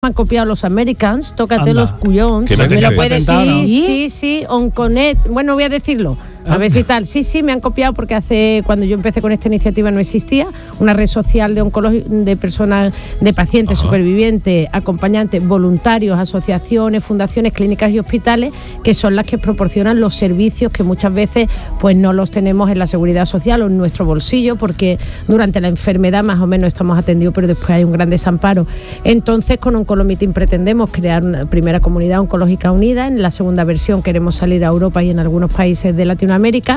han copiado los Americans, tócate los cuyons. ¿Me lo puedes decir? Sí, Onconet, bueno, voy a decirlo. A ver si tal. Sí, me han copiado porque cuando yo empecé con esta iniciativa no existía una red social de personas, de pacientes, supervivientes, acompañantes, voluntarios, asociaciones, fundaciones, clínicas y hospitales, que son las que proporcionan los servicios que muchas veces pues no los tenemos en la seguridad social o en nuestro bolsillo, porque durante la enfermedad más o menos estamos atendidos, pero después hay un gran desamparo. Entonces, con Oncolomeeting pretendemos crear una primera comunidad oncológica unida. En la segunda versión queremos salir a Europa y en algunos países de Latinoamérica,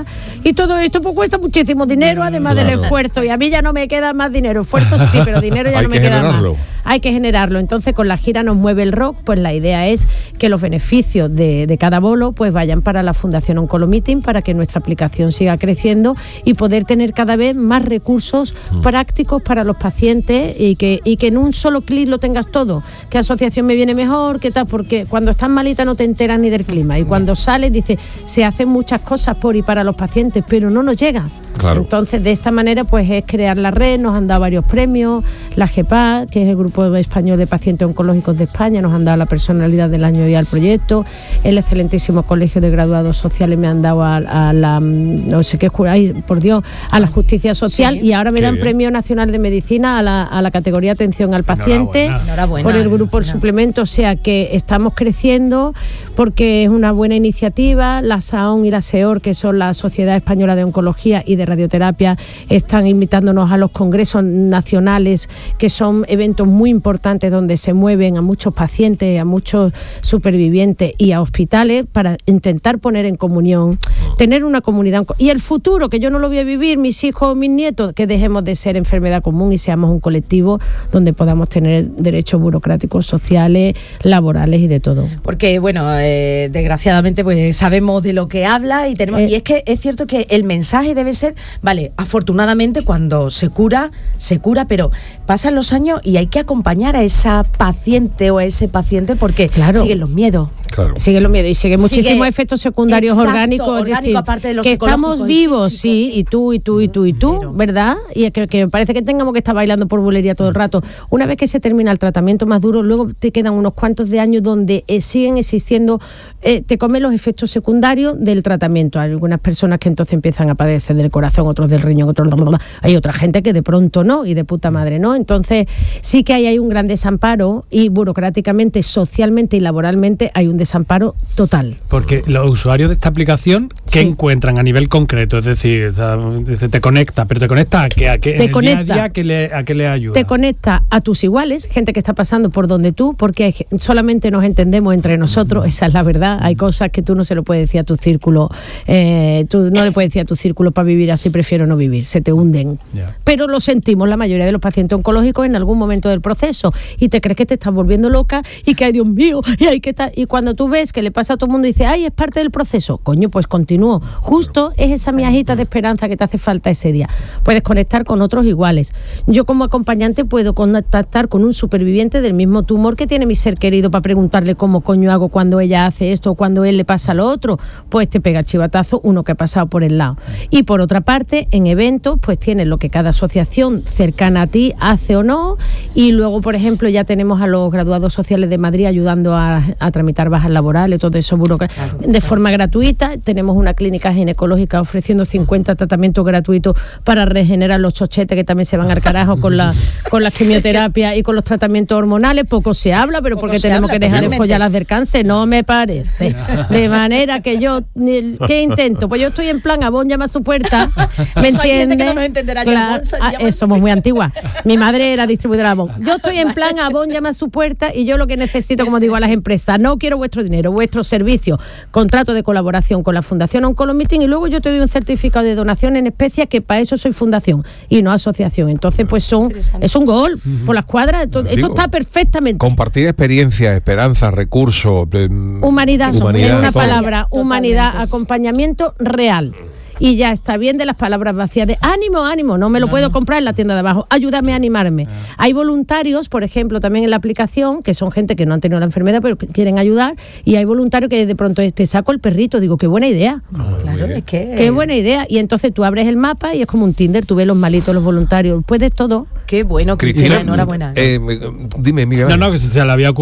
y todo esto pues cuesta muchísimo dinero, además del esfuerzo, y a mí ya no me queda más dinero. Esfuerzo sí, pero dinero ya no me queda más. Hay que generarlo. Entonces, con la gira Nos Mueve el Rock, pues la idea es que los beneficios de cada bolo pues vayan para la Fundación Oncolomeeting, para que nuestra aplicación siga creciendo y poder tener cada vez más recursos prácticos para los pacientes, y que en un solo clic lo tengas todo. ¿Qué asociación me viene mejor? ¿Qué tal? Porque cuando estás malita no te enteras ni del clima, y cuando sales dices, se hacen muchas cosas por y para los pacientes, pero no nos llega. Claro. Entonces, de esta manera, pues es crear la red. Nos han dado varios premios. La GEPA, que es el Grupo Español de Pacientes Oncológicos de España, nos han dado la personalidad del año y al proyecto. El excelentísimo Colegio de Graduados Sociales me han dado a la no sé qué, ay, por Dios, a la Justicia Social, y ahora me dan Premio Nacional de Medicina a la categoría Atención al Paciente. Enhorabuena. Por el grupo El Suplemento. O sea que estamos creciendo porque es una buena iniciativa. La SAON y la SEOR, que son la Sociedad Española de Oncología y de Radioterapia, están invitándonos a los congresos nacionales, que son eventos muy importantes donde se mueven a muchos pacientes, a muchos supervivientes y a hospitales, para intentar poner en comunión, tener una comunidad. Y el futuro, que yo no lo voy a vivir, mis hijos, mis nietos, que dejemos de ser enfermedad común y seamos un colectivo donde podamos tener derechos burocráticos, sociales, laborales y de todo. Porque, bueno, desgraciadamente pues sabemos de lo que habla y tenemos, y es que es cierto que el mensaje debe ser, vale, afortunadamente cuando se cura, pero pasan los años y hay que acompañar a esa paciente o a ese paciente, porque siguen los miedos. Claro. Siguen los miedos y siguen muchísimos efectos secundarios orgánicos, es decir, aparte de los que estamos vivos, sí, y tú, ¿verdad? Y que parece que tengamos que estar bailando por bulería todo el rato. Una vez que se termina el tratamiento más duro, luego te quedan unos cuantos de años donde siguen existiendo, te comen los efectos secundarios del tratamiento. Hay algunas personas que entonces empiezan a padecer del corazón, otros del riñón, otros... Hay otra gente que de pronto no, y de puta madre no. Entonces sí que hay un gran desamparo, y burocráticamente, socialmente y laboralmente hay un desamparo total. Porque los usuarios de esta aplicación, ¿qué encuentran a nivel concreto? Es decir, te conecta, pero ¿te conecta a qué? ¿A qué le ayuda? Te conecta a tus iguales, gente que está pasando por donde tú, porque solamente nos entendemos entre nosotros, esa es la verdad. Hay cosas que tú no se lo puedes decir a tu círculo, tú no le puedes decir a tu círculo, para vivir así prefiero no vivir, se te hunden. Pero lo sentimos la mayoría de los pacientes oncológicos en algún momento del proceso, y te crees que te estás volviendo loca y que, ay, Dios mío, y hay que estar. Y cuando tú ves que le pasa a todo el mundo y dices, ay, es parte del proceso, coño, pues continúo. Justo es esa miajita de esperanza que te hace falta ese día. Puedes conectar con otros iguales. Yo como acompañante puedo contactar con un superviviente del mismo tumor que tiene mi ser querido, para preguntarle cómo coño hago cuando ella hace esto o cuando él le pasa lo otro. Pues te pega el chivatazo uno que ha pasado por el lado. Y por otra parte, en eventos, pues tienes lo que cada asociación cercana a ti hace o no, y luego, por ejemplo, ya tenemos a los graduados sociales de Madrid ayudando a tramitar bajas laborales, todo eso de forma gratuita. Tenemos una clínica ginecológica ofreciendo 50 tratamientos gratuitos para regenerar los chochetes, que también se van al carajo con las quimioterapias y con los tratamientos hormonales. Poco se habla, pero porque tenemos que dejar de follar las del cáncer, no me parece. De manera que yo, ¿qué intento? Pues yo estoy en plan, Abón llama a su puerta, ¿me entiendes? Que no nos entenderá. Claro, somos muy antiguas. Mi madre era distribuidora de Avon. Yo estoy en plan, Avon llama a su puerta, y yo lo que necesito, como digo a las empresas, no quiero vuestro dinero, vuestro servicio, contrato de colaboración con la Fundación Oncolomeeting, y luego yo te doy un certificado de donación en especie, que para eso soy fundación y no asociación. Entonces, pues es un gol por las cuadras. Esto está perfectamente. Compartir experiencias, esperanza, recursos, humanidad, en una palabra, humanidad, acompañamiento real. y ya está bien de las palabras vacías de ánimo, ánimo, no me lo puedo comprar en la tienda de abajo, ayúdame a animarme. Hay voluntarios, por ejemplo, también en la aplicación, que son gente que no han tenido la enfermedad pero que quieren ayudar, y hay voluntarios que de pronto te saco el perrito, digo, qué buena idea. Claro, es que... Qué buena idea. Y entonces tú abres el mapa y es como un Tinder, tú ves los malitos, los voluntarios, puedes todo. Qué bueno, Cristina, enhorabuena. Dime, Miguel. No, que se le había ocurrido